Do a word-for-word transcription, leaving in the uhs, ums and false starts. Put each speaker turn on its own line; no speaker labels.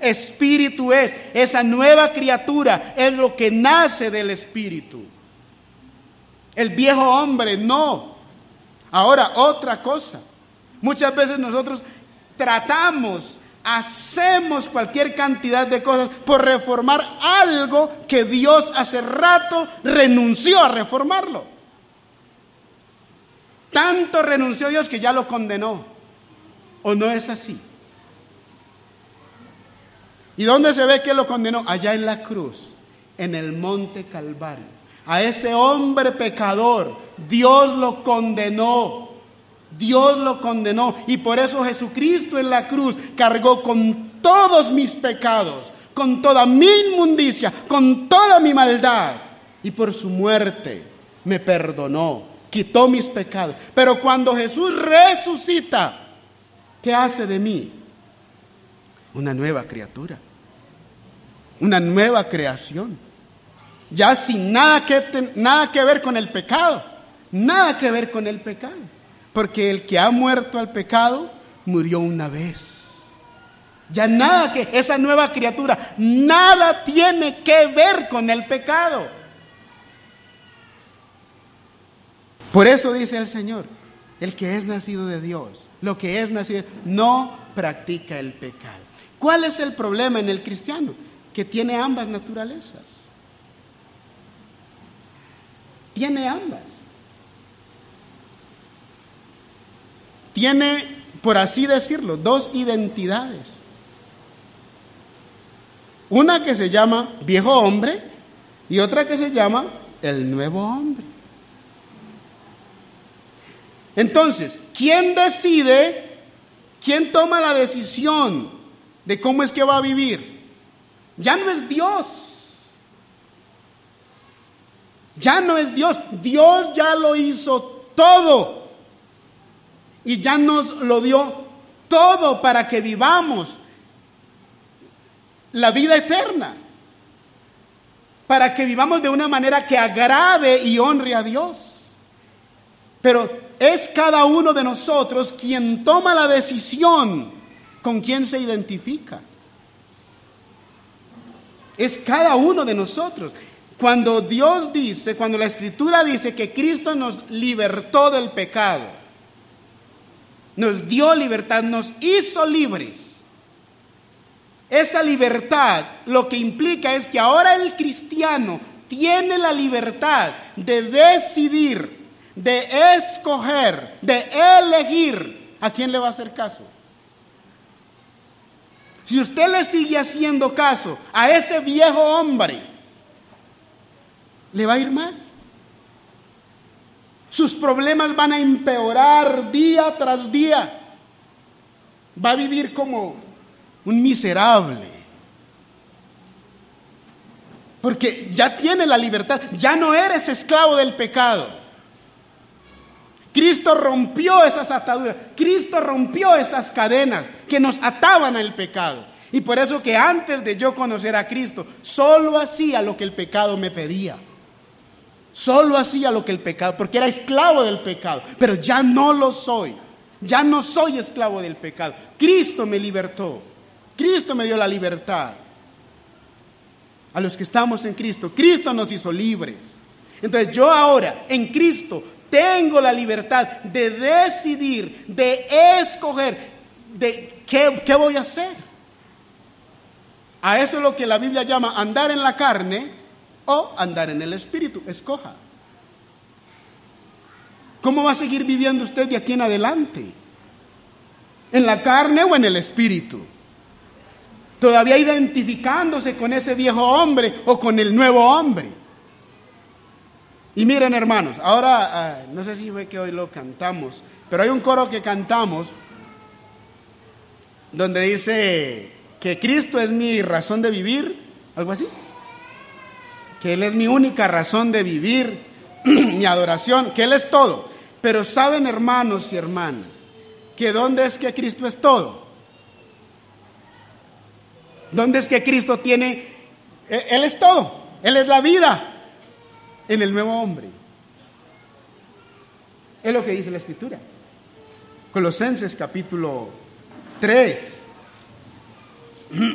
espíritu es. Esa nueva criatura es lo que nace del espíritu. El viejo hombre no. Ahora, otra cosa. Muchas veces nosotros tratamos, hacemos cualquier cantidad de cosas por reformar algo que Dios hace rato renunció a reformarlo. Tanto renunció Dios que ya lo condenó. ¿O no es así? ¿Y dónde se ve que lo condenó? Allá en la cruz, en el monte Calvario. A ese hombre pecador, Dios lo condenó. Dios lo condenó. Y por eso Jesucristo en la cruz cargó con todos mis pecados, con toda mi inmundicia, con toda mi maldad. Y por su muerte me perdonó, quitó mis pecados. Pero cuando Jesús resucita, ¿qué hace de mí? Una nueva criatura, una nueva creación, ya sin nada que, ten, nada que ver con el pecado, nada que ver con el pecado, porque el que ha muerto al pecado murió una vez. Ya nada que, esa nueva criatura, nada tiene que ver con el pecado. Por eso dice el Señor, el que es nacido de Dios, lo que es nacido, no practica el pecado. ¿Cuál es el problema en el cristiano? Que tiene ambas naturalezas. Tiene ambas. Tiene, por así decirlo, dos identidades. Una que se llama viejo hombre y otra que se llama el nuevo hombre. Entonces, ¿quién decide? ¿Quién toma la decisión de cómo es que va a vivir? Ya no es Dios. Ya no es Dios. Dios ya lo hizo todo. Y ya nos lo dio todo para que vivamos la vida eterna. Para que vivamos de una manera que agrade y honre a Dios. Pero es cada uno de nosotros quien toma la decisión con quién se identifica. Es cada uno de nosotros. Cuando Dios dice, cuando la Escritura dice que Cristo nos libertó del pecado, nos dio libertad, nos hizo libres. Esa libertad lo que implica es que ahora el cristiano tiene la libertad de decidir, de escoger, de elegir a quién le va a hacer caso. Si usted le sigue haciendo caso a ese viejo hombre, le va a ir mal. Sus problemas van a empeorar día tras día. Va a vivir como un miserable. Porque ya tiene la libertad, ya no eres esclavo del pecado. Cristo rompió esas ataduras, Cristo rompió esas cadenas que nos ataban al pecado. Y por eso que antes de yo conocer a Cristo, solo hacía lo que el pecado me pedía. Solo hacía lo que el pecado, porque era esclavo del pecado. Pero ya no lo soy, ya no soy esclavo del pecado. Cristo me libertó, Cristo me dio la libertad. A los que estamos en Cristo, Cristo nos hizo libres. Entonces yo ahora en Cristo tengo la libertad de decidir, de escoger, de qué, qué voy a hacer. A eso es lo que la Biblia llama andar en la carne o andar en el espíritu. Escoja. ¿Cómo va a seguir viviendo usted de aquí en adelante? ¿En la carne o en el espíritu? Todavía identificándose con ese viejo hombre o con el nuevo hombre. Y miren, hermanos, ahora, uh, no sé si fue que hoy lo cantamos, pero hay un coro que cantamos donde dice que Cristo es mi razón de vivir, algo así. Que Él es mi única razón de vivir, mi adoración, que Él es todo. Pero saben, hermanos y hermanas, que ¿dónde es que Cristo es todo? ¿Dónde es que Cristo tiene? Él es todo, Él es la vida. En el nuevo hombre. Es lo que dice la Escritura. Colosenses capítulo tres.